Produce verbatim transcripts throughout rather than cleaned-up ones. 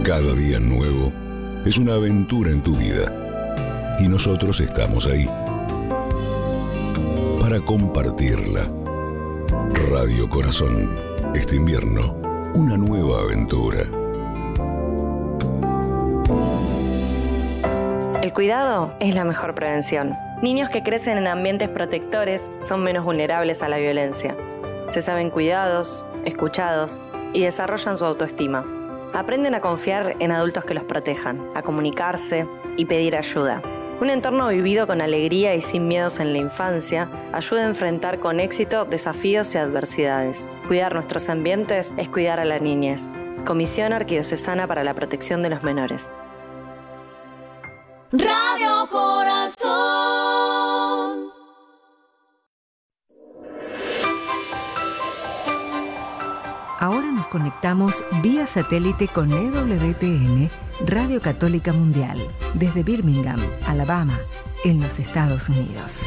Cada día nuevo es una aventura en tu vida y nosotros estamos ahí para compartirla. Radio Corazón, este invierno, una nueva aventura. El cuidado es la mejor prevención. Niños que crecen en ambientes protectores son menos vulnerables a la violencia. Se saben cuidados, escuchados y desarrollan su autoestima. Aprenden a confiar en adultos que los protejan, a comunicarse y pedir ayuda. Un entorno vivido con alegría y sin miedos en la infancia ayuda a enfrentar con éxito desafíos y adversidades. Cuidar nuestros ambientes es cuidar a la niñez. Comisión Arquidiocesana para la Protección de los Menores. Radio Corazón. Ahora nos conectamos vía satélite con E W T N, Radio Católica Mundial, desde Birmingham, Alabama, en los Estados Unidos.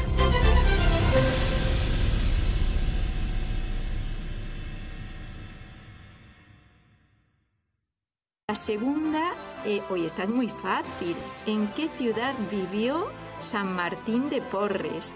La segunda, eh, oye, esta es muy fácil. ¿En qué ciudad vivió San Martín de Porres?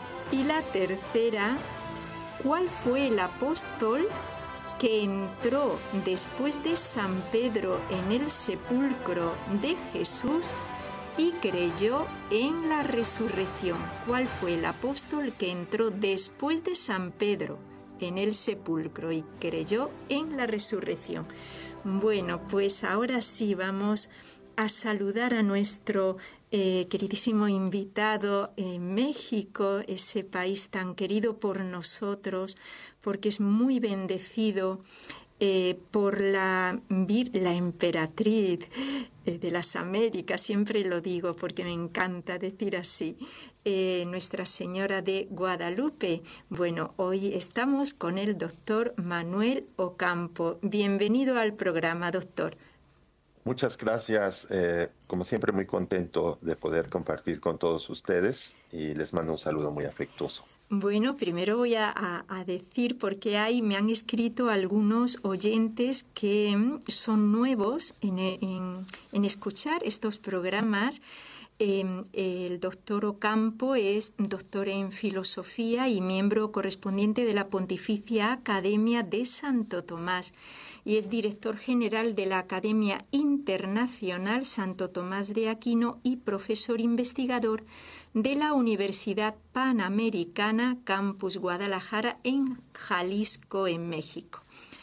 Y la tercera, ¿cuál fue el apóstol que entró después de San Pedro en el sepulcro de Jesús y creyó en la resurrección? ¿Cuál fue el apóstol que entró después de San Pedro en el sepulcro y creyó en la resurrección? Bueno, pues ahora sí vamos a saludar a nuestro eh, queridísimo invitado en México, ese país tan querido por nosotros, porque es muy bendecido eh, por la, la emperatriz eh, de las Américas, siempre lo digo porque me encanta decir así, eh, Nuestra Señora de Guadalupe. Bueno, hoy estamos con el doctor Manuel Ocampo. Bienvenido al programa, doctor. Muchas gracias, eh, como siempre muy contento de poder compartir con todos ustedes y les mando un saludo muy afectuoso. Bueno, primero voy a, a, a decir porque hay, me han escrito algunos oyentes que son nuevos en, en, en escuchar estos programas. Eh, el doctor Ocampo es doctor en filosofía y miembro correspondiente de la Pontificia Academia de Santo Tomás y es director general de la Academia Internacional Santo Tomás de Aquino y profesor investigador de la Universidad Panamericana Campus Guadalajara en Jalisco, en México.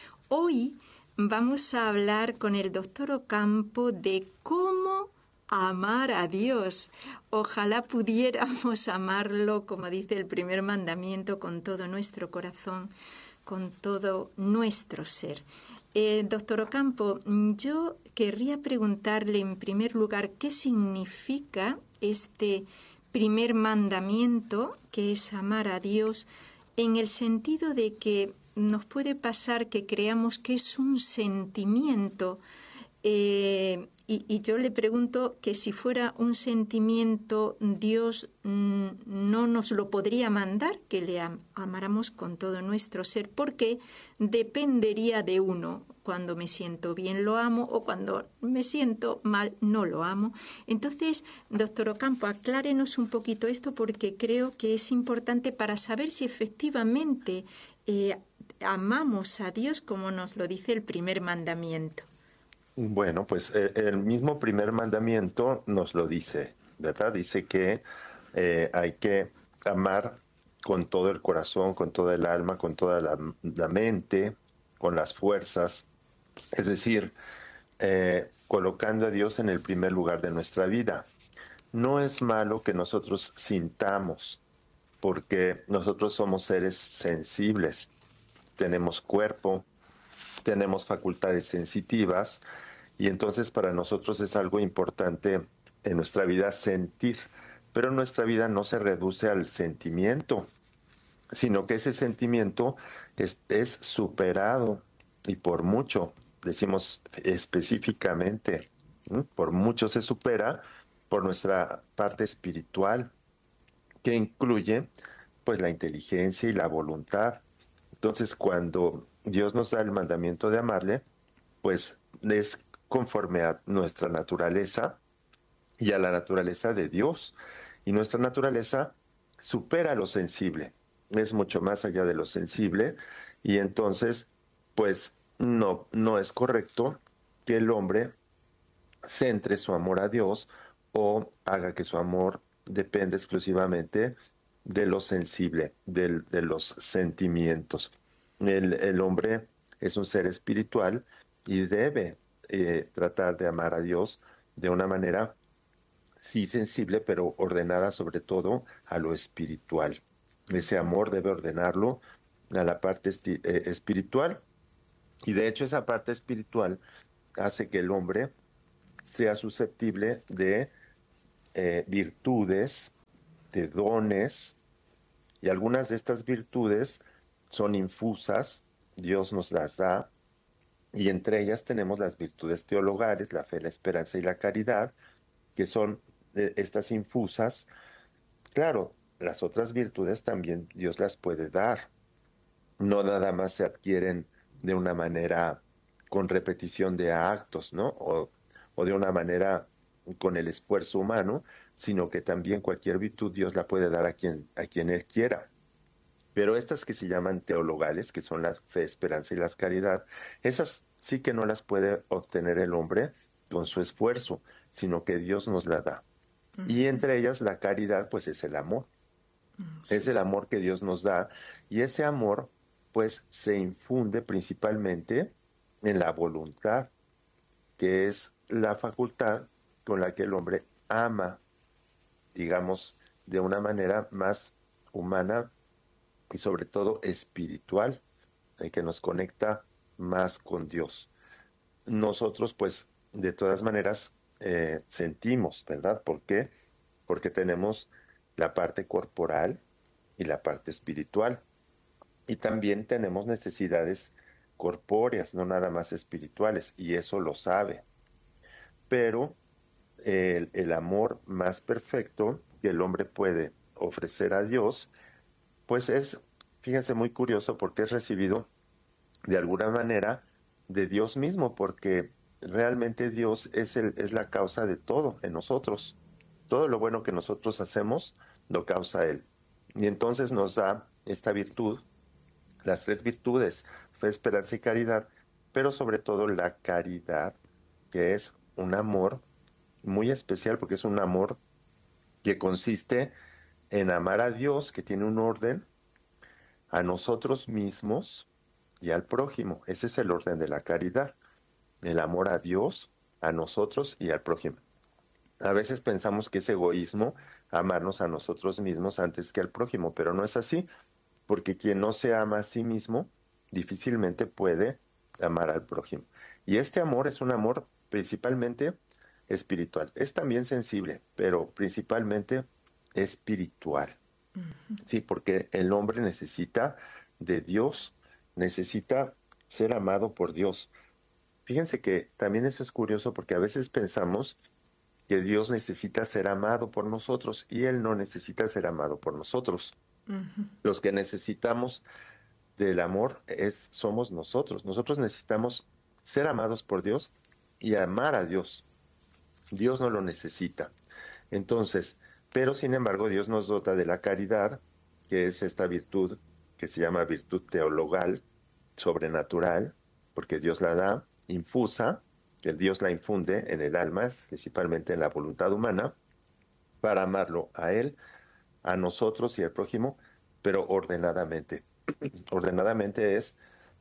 Hoy vamos a hablar con el doctor Ocampo de cómo amar a Dios. Ojalá pudiéramos amarlo, como dice el primer mandamiento, con todo nuestro corazón, con todo nuestro ser. Eh, doctor Ocampo, yo querría preguntarle en primer lugar qué significa este primer mandamiento, que es amar a Dios, en el sentido de que nos puede pasar que creamos que es un sentimiento, eh, y, y yo le pregunto que si fuera un sentimiento, Dios mm, no nos lo podría mandar, que le am- amáramos con todo nuestro ser, porque dependería de uno. Cuando me siento bien lo amo o cuando me siento mal no lo amo. Entonces, doctor Ocampo, aclárenos un poquito esto porque creo que es importante para saber si efectivamente eh, amamos a Dios como nos lo dice el primer mandamiento. Bueno, pues eh, el mismo primer mandamiento nos lo dice, ¿verdad? Dice que eh, hay que amar con todo el corazón, con toda el alma, con toda la, la mente, con las fuerzas. Es decir, eh, colocando a Dios en el primer lugar de nuestra vida. No es malo que nosotros sintamos, porque nosotros somos seres sensibles. Tenemos cuerpo, tenemos facultades sensitivas, y entonces para nosotros es algo importante en nuestra vida sentir. Pero nuestra vida no se reduce al sentimiento, sino que ese sentimiento es, es superado, y por mucho. Decimos específicamente, ¿sí? Por mucho se supera por nuestra parte espiritual, que incluye pues la inteligencia y la voluntad. Entonces, cuando Dios nos da el mandamiento de amarle, pues es conforme a nuestra naturaleza y a la naturaleza de Dios. Y nuestra naturaleza supera lo sensible, es mucho más allá de lo sensible, y entonces, pues, no, no es correcto que el hombre centre su amor a Dios o haga que su amor dependa exclusivamente de lo sensible, del- de los sentimientos. El, el hombre es un ser espiritual y debe eh, tratar de amar a Dios de una manera, sí, sensible, pero ordenada sobre todo a lo espiritual. Ese amor debe ordenarlo a la parte esti- eh, espiritual, y de hecho esa parte espiritual hace que el hombre sea susceptible de eh, virtudes, de dones, y algunas de estas virtudes son infusas, Dios nos las da, y entre ellas tenemos las virtudes teologales, la fe, la esperanza y la caridad, que son eh, estas infusas. Claro, las otras virtudes también Dios las puede dar, no nada más se adquieren de una manera con repetición de actos, ¿no? O, o de una manera con el esfuerzo humano, sino que también cualquier virtud Dios la puede dar a quien, a quien Él quiera. Pero estas que se llaman teologales, que son la fe, esperanza y la caridad, esas sí que no las puede obtener el hombre con su esfuerzo, sino que Dios nos la da. Y entre ellas la caridad, pues es el amor. Es el amor que Dios nos da, y ese amor pues se infunde principalmente en la voluntad, que es la facultad con la que el hombre ama, digamos, de una manera más humana y sobre todo espiritual, eh, que nos conecta más con Dios. Nosotros pues de todas maneras eh, sentimos, ¿verdad? ¿Por qué? Porque tenemos la parte corporal y la parte espiritual. Y también tenemos necesidades corpóreas, no nada más espirituales, y eso lo sabe. Pero el, el amor más perfecto que el hombre puede ofrecer a Dios, pues es, fíjense, muy curioso porque es recibido de alguna manera de Dios mismo, porque realmente Dios es, el, es la causa de todo en nosotros. Todo lo bueno que nosotros hacemos lo causa Él. Y entonces nos da esta virtud, las tres virtudes, fe, esperanza y caridad, pero sobre todo la caridad, que es un amor muy especial, porque es un amor que consiste en amar a Dios, que tiene un orden, a nosotros mismos y al prójimo. Ese es el orden de la caridad, el amor a Dios, a nosotros y al prójimo. A veces pensamos que es egoísmo amarnos a nosotros mismos antes que al prójimo, pero no es así, porque quien no se ama a sí mismo difícilmente puede amar al prójimo. Y este amor es un amor principalmente espiritual. Es también sensible, pero principalmente espiritual. Sí, porque el hombre necesita de Dios, necesita ser amado por Dios. Fíjense que también eso es curioso, porque a veces pensamos que Dios necesita ser amado por nosotros y Él no necesita ser amado por nosotros. Los que necesitamos del amor es, somos nosotros. Nosotros necesitamos ser amados por Dios y amar a Dios. Dios no lo necesita. Entonces, pero sin embargo Dios nos dota de la caridad, que es esta virtud que se llama virtud teologal, sobrenatural, porque Dios la da, infusa, que Dios la infunde en el alma, principalmente en la voluntad humana, para amarlo a Él, a nosotros y al prójimo, pero ordenadamente. Ordenadamente es,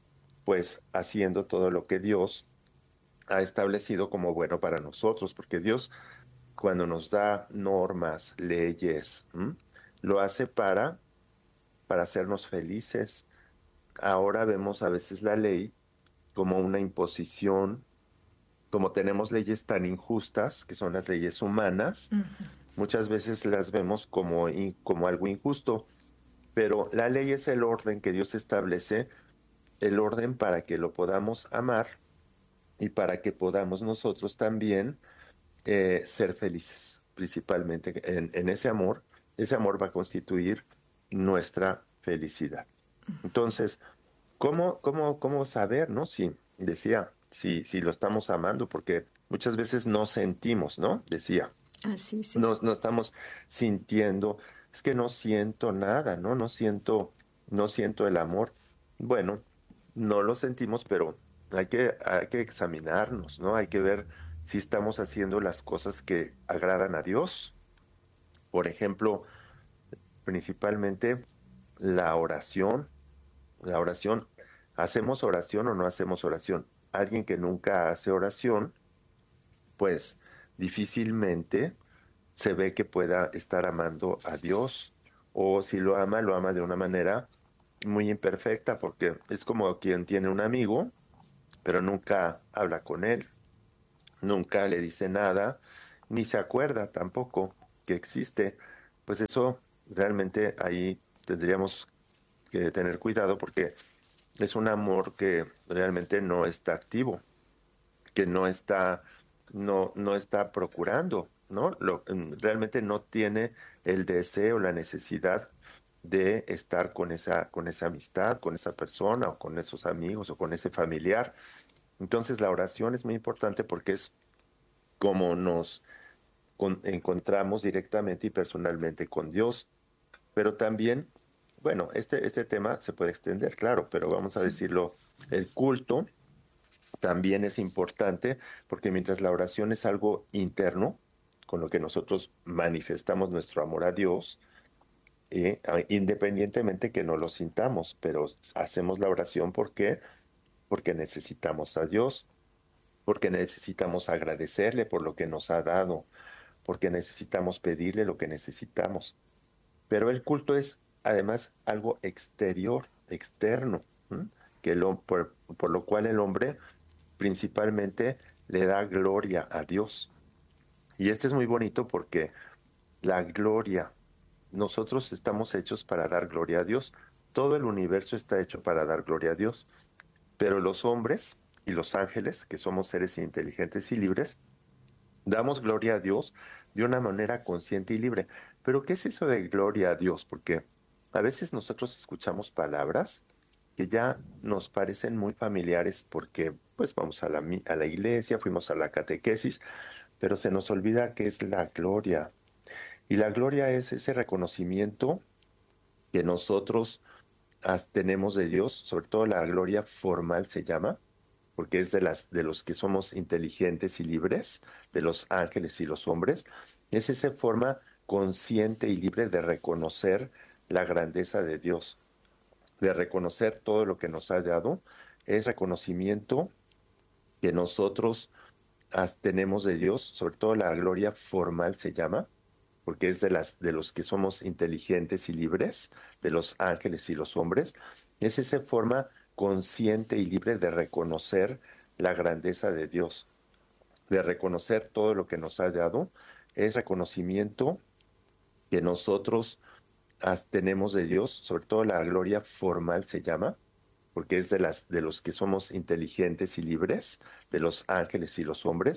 pues, haciendo todo lo que Dios ha establecido como bueno para nosotros, porque Dios, cuando nos da normas, leyes, ¿m? lo hace para, para hacernos felices. Ahora vemos a veces la ley como una imposición, como tenemos leyes tan injustas, que son las leyes humanas, uh-huh. muchas veces las vemos como, como algo injusto, pero la ley es el orden que Dios establece, el orden para que lo podamos amar y para que podamos nosotros también eh, ser felices, principalmente en, en ese amor. Ese amor va a constituir nuestra felicidad. Entonces, ¿cómo, cómo, cómo saber, no? Si decía, si, si lo estamos amando, porque muchas veces no sentimos, ¿no? Decía, Así, sí. no, no estamos sintiendo, es que no siento nada, ¿no? No siento, no siento el amor. Bueno, no lo sentimos, pero hay que, hay que examinarnos, ¿no? Hay que ver si estamos haciendo las cosas que agradan a Dios. Por ejemplo, principalmente la oración. La oración, ¿hacemos oración o no hacemos oración? Alguien que nunca hace oración, pues difícilmente se ve que pueda estar amando a Dios, o si lo ama, lo ama de una manera muy imperfecta, porque es como quien tiene un amigo, pero nunca habla con él, nunca le dice nada, ni se acuerda tampoco que existe. Pues eso realmente ahí tendríamos que tener cuidado, porque es un amor que realmente no está activo, que no está, no, no está procurando, ¿no? Lo, realmente no tiene el deseo, la necesidad de estar con esa, con esa amistad, con esa persona, o con esos amigos, o con ese familiar. Entonces la oración es muy importante, porque es como nos con, encontramos directamente y personalmente con Dios. Pero también, bueno, este, este tema se puede extender, claro, pero vamos a Sí. decirlo, el culto también es importante, porque mientras la oración es algo interno, con lo que nosotros manifestamos nuestro amor a Dios, eh, independientemente que no lo sintamos, pero hacemos la oración, ¿por qué? Porque necesitamos a Dios, porque necesitamos agradecerle por lo que nos ha dado, porque necesitamos pedirle lo que necesitamos. Pero el culto es además algo exterior, externo, ¿m? que lo, por, por lo cual el hombre principalmente le da gloria a Dios. Y este es muy bonito, porque la gloria, nosotros estamos hechos para dar gloria a Dios. Todo el universo está hecho para dar gloria a Dios. Pero los hombres y los ángeles, que somos seres inteligentes y libres, damos gloria a Dios de una manera consciente y libre. Pero ¿qué es eso de gloria a Dios? Porque a veces nosotros escuchamos palabras que ya nos parecen muy familiares, porque pues vamos a la, a la iglesia, fuimos a la catequesis, pero se nos olvida qué es la gloria. Y la gloria es ese reconocimiento que nosotros tenemos de Dios, sobre todo la gloria formal se llama, porque es de, las, de los que somos inteligentes y libres, de los ángeles y los hombres. Es esa forma consciente y libre de reconocer la grandeza de Dios, de reconocer todo lo que nos ha dado. Es reconocimiento que nosotros tenemos de Dios, sobre todo la gloria formal se llama, porque es de, las, de los que somos inteligentes y libres, de los ángeles y los hombres. Es esa forma consciente y libre de reconocer la grandeza de Dios, de reconocer todo lo que nos ha dado. Es reconocimiento que nosotros tenemos de Dios, sobre todo la gloria formal se llama, porque es de, las, de los que somos inteligentes y libres, de los ángeles y los hombres.